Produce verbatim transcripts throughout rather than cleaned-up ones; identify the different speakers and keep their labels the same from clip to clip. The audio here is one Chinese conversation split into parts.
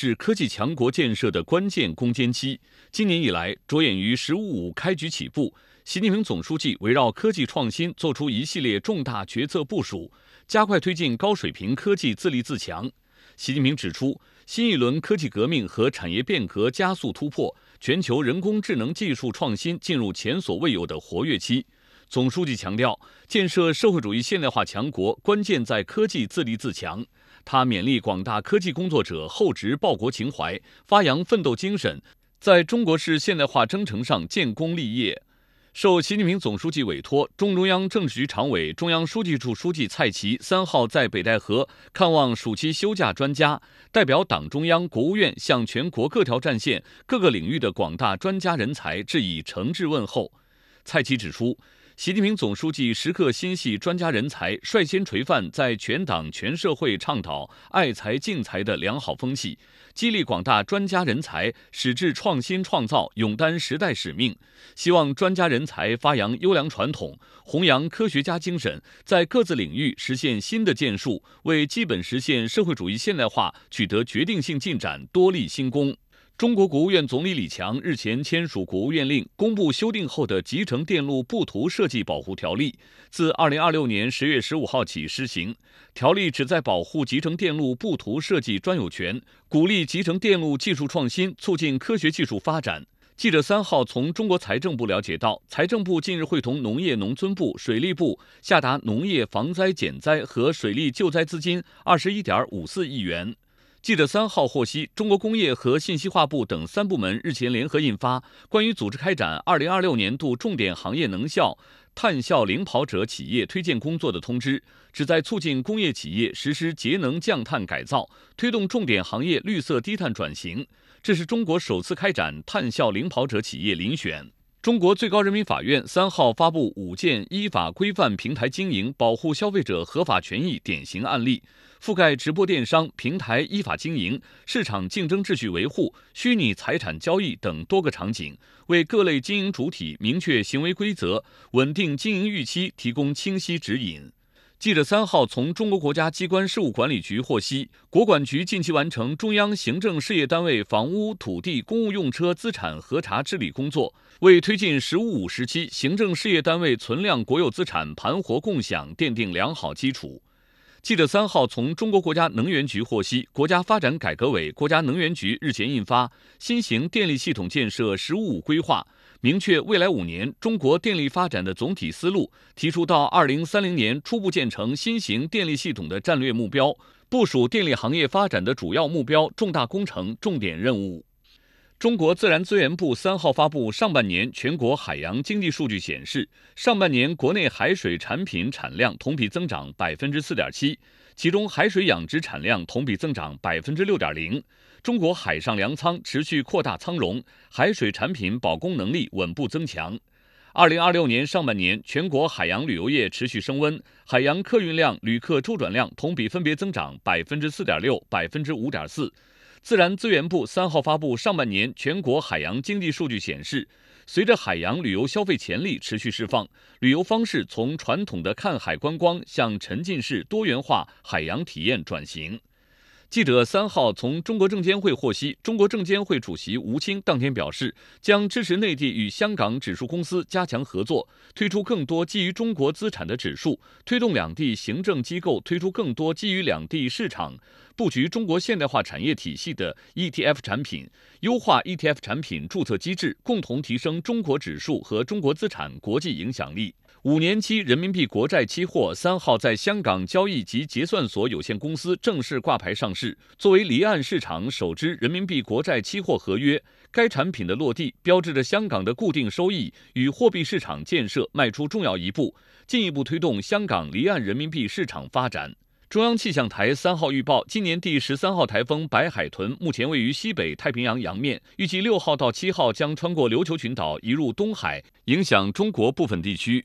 Speaker 1: 是科技强国建设的关键攻坚期。今年以来，着眼于“十五五”开局起步，习近平总书记围绕科技创新作出一系列重大决策部署，加快推进高水平科技自立自强。习近平指出，新一轮科技革命和产业变革加速突破，全球人工智能技术创新进入前所未有的活跃期。总书记强调，建设社会主义现代化强国，关键在科技自立自强。他勉励广大科技工作者厚植报国情怀，发扬奋斗精神，在中国式现代化征程上建功立业。受习近平总书记委托，中共中央政治局常委、中央书记处书记蔡奇三号在北戴河看望暑期休假专家，代表党中央、国务院向全国各条战线、各个领域的广大专家人才致以诚挚问候。蔡奇指出，习近平总书记时刻心系专家人才，率先垂范在全党全社会倡导爱才敬才的良好风气，激励广大专家人才矢志创新创造，勇担时代使命。希望专家人才发扬优良传统，弘扬科学家精神，在各自领域实现新的建树，为基本实现社会主义现代化取得决定性进展多立新功。中国国务院总理李强日前签署国务院令，公布修订后的《集成电路布图设计保护条例》，自二零二六年十月十五号起施行。条例旨在保护集成电路布图设计专有权，鼓励集成电路技术创新，促进科学技术发展。记者三号从中国财政部了解到，财政部近日会同农业农村部、水利部下达农业防灾减灾和水利救灾资金二十一点五四亿元。记者三号获悉，中国工业和信息化部等三部门日前联合印发《关于组织开展二零二六年度重点行业能效碳效领跑者企业推荐工作的通知》，旨在促进工业企业实施节能降碳改造，推动重点行业绿色低碳转型。这是中国首次开展碳效领跑者企业遴选。中国最高人民法院三号发布五件依法规范平台经营、保护消费者合法权益典型案例，覆盖直播电商、平台依法经营、市场竞争秩序维护、虚拟财产交易等多个场景，为各类经营主体明确行为规则、稳定经营预期提供清晰指引。记者三号从中国国家机关事务管理局获悉，国管局近期完成中央行政事业单位房屋、土地、公务用车资产核查治理工作，为推进“十五五”时期行政事业单位存量国有资产盘活共享奠定良好基础。记者三号从中国国家能源局获悉，国家发展改革委、国家能源局日前印发《新型电力系统建设“十五五”规划》，明确未来五年中国电力发展的总体思路，提出到二零三零年初步建成新型电力系统的战略目标，部署电力行业发展的主要目标、重大工程、重点任务。中国自然资源部三号发布上半年全国海洋经济数据显示，上半年国内海水产品产量同比增长百分之四点七，其中海水养殖产量同比增长百分之六点零。中国海上粮仓持续扩大仓容，海水产品保供能力稳步增强。二零二六年上半年，全国海洋旅游业持续升温，海洋客运量、旅客周转量同比分别增长百分之四点六、百分之五点四。自然资源部三号发布上半年全国海洋经济数据显示，随着海洋旅游消费潜力持续释放，旅游方式从传统的看海观光向沉浸式多元化海洋体验转型。记者三号从中国证监会获悉，中国证监会主席吴清当天表示，将支持内地与香港指数公司加强合作，推出更多基于中国资产的指数，推动两地行政机构推出更多基于两地市场、布局中国现代化产业体系的 E T F 产品，优化 E T F 产品注册机制，共同提升中国指数和中国资产国际影响力。五年期人民币国债期货三号在香港交易及结算所有限公司正式挂牌上市，作为离岸市场首支人民币国债期货合约，该产品的落地标志着香港的固定收益与货币市场建设迈出重要一步，进一步推动香港离岸人民币市场发展。中央气象台三号预报，今年第十三号台风白海豚目前位于西北太平洋洋面，预计六号到七号将穿过琉球群岛移入东海，影响中国部分地区。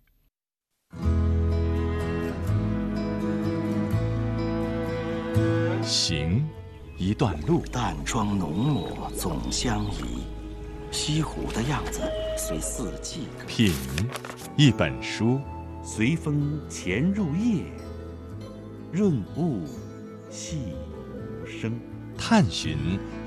Speaker 2: 行一段路，
Speaker 3: 淡妆浓抹总相宜，西湖的样子随四季。
Speaker 2: 品一本书，
Speaker 3: 随风潜入夜，润物细无声。
Speaker 2: 探寻